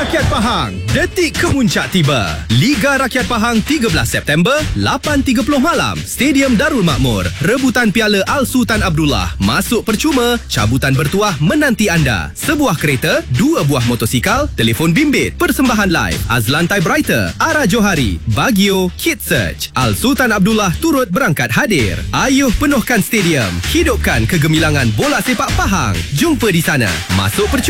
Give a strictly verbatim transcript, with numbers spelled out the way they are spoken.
Rakyat Pahang, detik kemuncak tiba. Liga Rakyat Pahang tiga belas September, lapan tiga puluh malam, Stadium Darul Makmur. Rebutan Piala Al Sultan Abdullah. Masuk percuma, cabutan bertuah menanti anda. Sebuah kereta, dua buah motosikal, telefon bimbit, persembahan live, Azlan Typewriter, Ara Johari, Bagio, Kid Search. Al Sultan Abdullah turut berangkat hadir. Ayuh penuhkan stadium. Hidupkan kegemilangan bola sepak Pahang. Jumpa di sana. Masuk percuma.